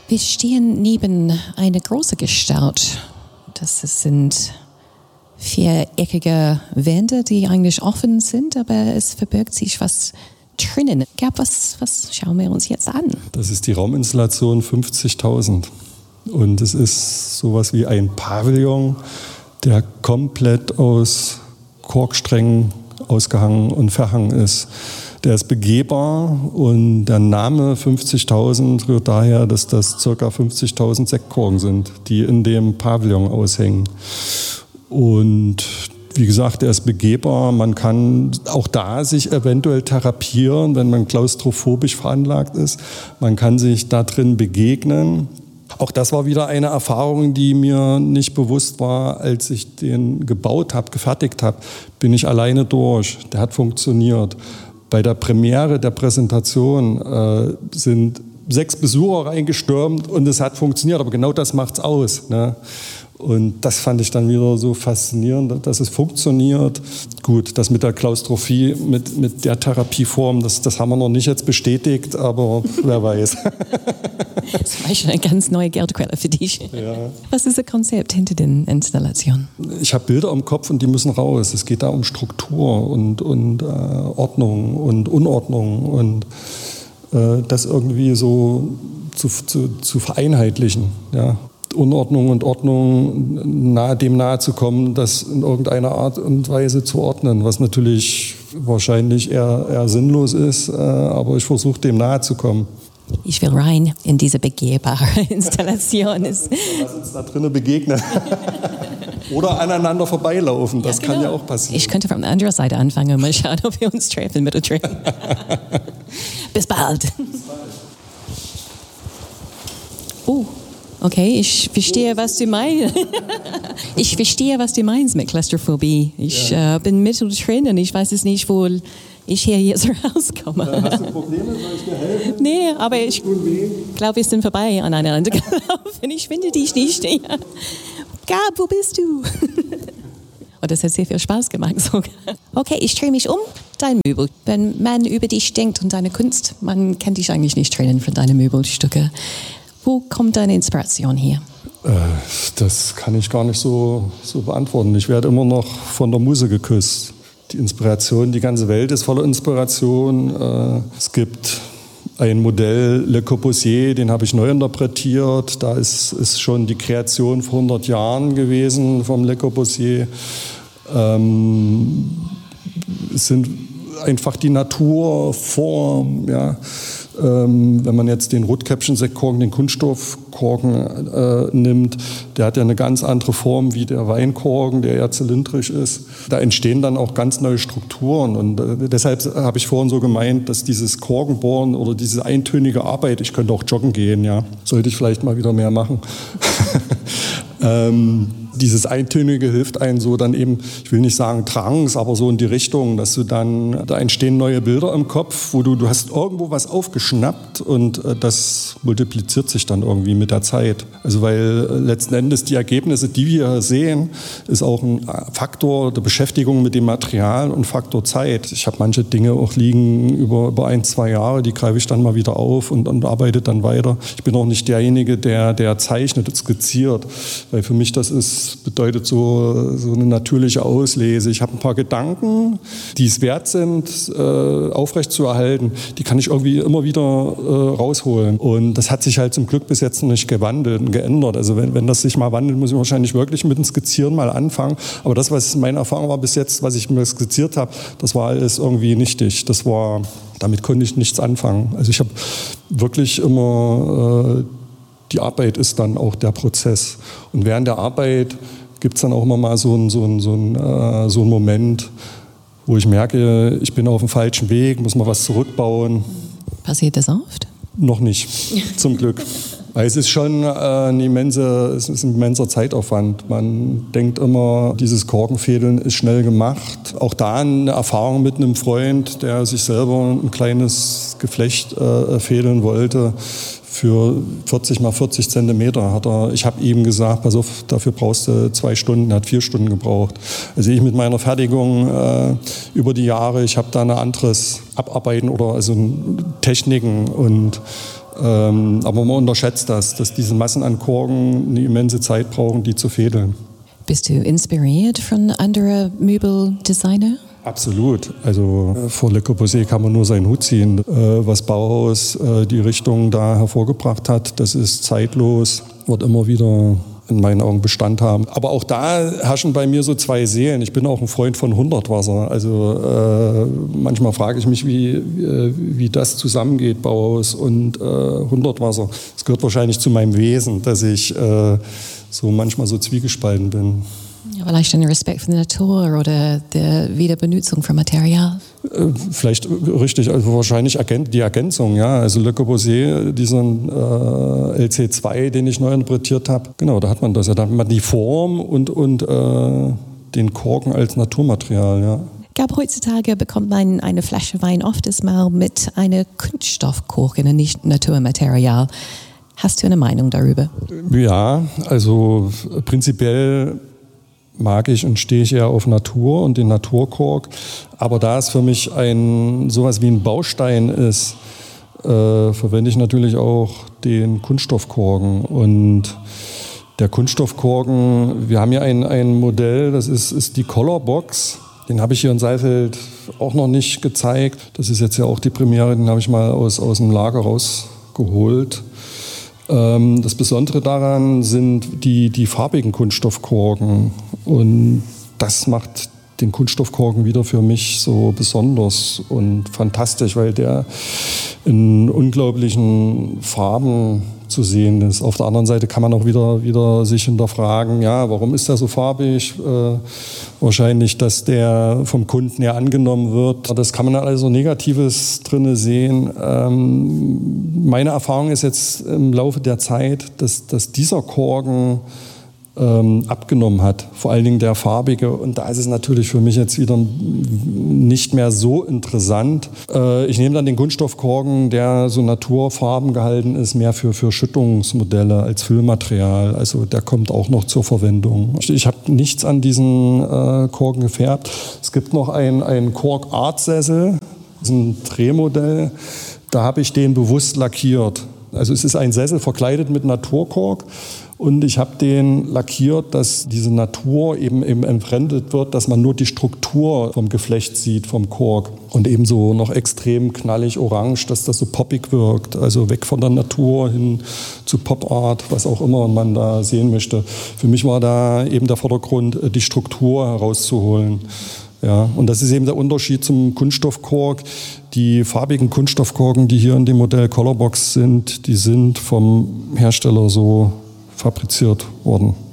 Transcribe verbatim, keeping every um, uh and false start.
Wir stehen neben einer großen Gestalt. Das sind viereckige Wände, die eigentlich offen sind, aber es verbirgt sich was drinnen. Gerd, was, was schauen wir uns jetzt an? Das ist die Rauminstallation fünfzigtausend. Und es ist sowas wie ein Pavillon, der komplett aus Korksträngen ausgehangen und verhangen ist. Der ist begehbar und der Name fünfzigtausend rührt daher, dass das ca. fünfzigtausend Sektkorken sind, die in dem Pavillon aushängen. Und wie gesagt, er ist begehbar. Man kann auch da sich eventuell therapieren, wenn man klaustrophobisch veranlagt ist. Man kann sich da drin begegnen. Auch das war wieder eine Erfahrung, die mir nicht bewusst war, als ich den gebaut habe, gefertigt habe. Bin ich alleine durch. Der hat funktioniert. Bei der Premiere der Präsentation äh, sind sechs Besucher reingestürmt und es hat funktioniert. Aber genau das macht's aus, ne? Und das fand ich dann wieder so faszinierend, dass es funktioniert. Gut, das mit der Klaustrophie, mit, mit der Therapieform, das, das haben wir noch nicht jetzt bestätigt, aber wer weiß. Das war schon eine ganz neue Geldquelle für dich. Ja. Was ist das Konzept hinter den Installationen? Ich habe Bilder im Kopf und die müssen raus. Es geht da um Struktur und, und äh, Ordnung und Unordnung und äh, das irgendwie so zu, zu, zu vereinheitlichen, ja. Unordnung und Ordnung nahe, dem nahe zu kommen, das in irgendeiner Art und Weise zu ordnen, was natürlich wahrscheinlich eher, eher sinnlos ist, äh, aber ich versuche dem nahe zu kommen. Ich will rein in diese begehbare Installation. Lass uns da drinnen begegnen. Oder aneinander vorbeilaufen, das ja, genau. Kann ja auch passieren. Ich könnte von der anderen Seite anfangen und mal schauen, ob wir uns treffen mit der Tür. Bis bald. Bis bald. Oh. Okay, ich verstehe, was du meinst. Ich verstehe, was du meinst mit Klaustrophobie. Ich ja. äh, bin mittendrin und ich weiß es nicht, wo ich hier jetzt rauskomme. Äh, hast du Probleme? Soll ich dir helfen? Nee, aber ich glaube, wir sind vorbei aneinander gelaufen. Ich finde dich nicht. Gab, wo bist du? Und das hat sehr viel Spaß gemacht sogar. Okay, ich drehe mich um. Dein Möbel. Wenn man über dich denkt und deine Kunst, man kann dich eigentlich nicht trennen von deinen Möbelstücken. Wo kommt deine Inspiration her? Äh, das kann ich gar nicht so, so beantworten. Ich werde immer noch von der Muse geküsst. Die Inspiration, die ganze Welt ist voller Inspiration. Äh, es gibt ein Modell Le Corbusier, den habe ich neu interpretiert. Da ist, ist schon die Kreation vor hundert Jahren gewesen vom Le Corbusier. Ähm, es sind einfach die Natur, Form, ja. Ähm, wenn man jetzt den Rotkäppchen-Sektkorken, den Kunststoffkorken äh, nimmt, der hat ja eine ganz andere Form wie der Weinkorken, der eher zylindrisch ist. Da entstehen dann auch ganz neue Strukturen und äh, deshalb habe ich vorhin so gemeint, dass dieses Korkenbohren oder diese eintönige Arbeit, ich könnte auch joggen gehen, ja, sollte ich vielleicht mal wieder mehr machen. ähm, Dieses Eintönige hilft einem so dann eben, ich will nicht sagen Trance, aber so in die Richtung, dass du dann, da entstehen neue Bilder im Kopf, wo du, du hast irgendwo was aufgeschnappt und äh, das multipliziert sich dann irgendwie mit der Zeit. Also weil äh, letzten Endes die Ergebnisse, die wir sehen, ist auch ein Faktor der Beschäftigung mit dem Material und Faktor Zeit. Ich habe manche Dinge auch liegen über, über ein, zwei Jahre, die greife ich dann mal wieder auf und, und arbeite dann weiter. Ich bin auch nicht derjenige, der, der zeichnet und skizziert, weil für mich das ist bedeutet so, so eine natürliche Auslese. Ich habe ein paar Gedanken, die es wert sind, äh, aufrechtzuerhalten. Die kann ich irgendwie immer wieder äh, rausholen. Und das hat sich halt zum Glück bis jetzt noch nicht gewandelt und geändert. Also wenn, wenn das sich mal wandelt, muss ich wahrscheinlich wirklich mit dem Skizzieren mal anfangen. Aber das, was meine Erfahrung war bis jetzt, was ich mir skizziert habe, das war alles irgendwie nichtig. Das war, damit konnte ich nichts anfangen. Also ich habe wirklich immer... Äh, Die Arbeit ist dann auch der Prozess. Und während der Arbeit gibt es dann auch immer mal so einen so ein, so ein, äh, so ein Moment, wo ich merke, ich bin auf dem falschen Weg, muss mal was zurückbauen. Passiert das oft? Noch nicht, zum Glück. Weil es ist schon äh, eine immense, es ist ein immenser Zeitaufwand. Man denkt immer, dieses Korkenfädeln ist schnell gemacht. Auch da eine Erfahrung mit einem Freund, der sich selber ein kleines Geflecht äh, fädeln wollte. Für vierzig mal vierzig Zentimeter hat er, ich habe ihm gesagt, pass auf, dafür brauchst du zwei Stunden, er hat vier Stunden gebraucht. Also ich mit meiner Fertigung äh, über die Jahre, ich habe da ein anderes Abarbeiten oder also Techniken und Ähm, aber man unterschätzt das, dass diese Massen an Korken eine immense Zeit brauchen, die zu fädeln. Bist du inspiriert von anderen Möbeldesignern? Absolut. Also vor Le Corbusier kann man nur seinen Hut ziehen. Was Bauhaus die Richtung da hervorgebracht hat, das ist zeitlos, wird immer wieder in meinen Augen Bestand haben. Aber auch da herrschen bei mir so zwei Seelen. Ich bin auch ein Freund von Hundertwasser. Also äh, manchmal frage ich mich, wie, wie, wie das zusammengeht, Bauhaus und äh, Hundertwasser. Es gehört wahrscheinlich zu meinem Wesen, dass ich äh, so manchmal so zwiegespalten bin. Ja, vielleicht ein Respekt für die Natur oder der Wiederbenutzung von Material. Vielleicht richtig, also wahrscheinlich die Ergänzung, ja. Also Le Corbusier, diesen äh, L C zwei, den ich neu interpretiert habe, genau, da hat man das ja. Da hat man die Form und, und äh, den Korken als Naturmaterial, ja. Ich glaube, heutzutage bekommt man eine Flasche Wein oft mal mit einer Kunststoffkorken und nicht Naturmaterial. Hast du eine Meinung darüber? Ja, also prinzipiell mag ich und stehe ich eher auf Natur und den Naturkork. Aber da es für mich ein sowas wie ein Baustein ist, äh, verwende ich natürlich auch den Kunststoffkorken. Und der Kunststoffkorken, wir haben hier ein, ein Modell, das ist, ist die Colorbox. Den habe ich hier in Saalfeld auch noch nicht gezeigt. Das ist jetzt ja auch die Premiere, den habe ich mal aus, aus dem Lager rausgeholt. Das Besondere daran sind die, die farbigen Kunststoffkorken und das macht den Kunststoffkorken wieder für mich so besonders und fantastisch, weil der in unglaublichen Farben zu sehen ist. Auf der anderen Seite kann man auch wieder, wieder sich hinterfragen, ja, warum ist der so farbig? Äh, wahrscheinlich, dass der vom Kunden ja angenommen wird. Das kann man also Negatives drin sehen. Ähm, meine Erfahrung ist jetzt im Laufe der Zeit, dass, dass dieser Korken ähm, abgenommen hat, vor allen Dingen der farbige. Und da ist es natürlich für mich jetzt wieder nicht mehr so interessant. Äh, ich nehme dann den Kunststoffkorken, der so naturfarben gehalten ist, mehr für, für Schüttungsmodelle als Füllmaterial. Also der kommt auch noch zur Verwendung. Ich, ich habe nichts an diesen äh, Korken gefärbt. Es gibt noch ein, ein Kork-Art-Sessel, das ist ein Drehmodell. Da habe ich den bewusst lackiert. Also es ist ein Sessel verkleidet mit Naturkork. Und ich habe den lackiert, dass diese Natur eben, eben entfremdet wird, dass man nur die Struktur vom Geflecht sieht, vom Kork. Und ebenso noch extrem knallig orange, dass das so poppig wirkt. Also weg von der Natur hin zu Pop-Art, was auch immer man da sehen möchte. Für mich war da eben der Vordergrund, die Struktur herauszuholen. Ja, und das ist eben der Unterschied zum Kunststoffkork. Die farbigen Kunststoffkorken, die hier in dem Modell Colorbox sind, die sind vom Hersteller so fabriziert worden.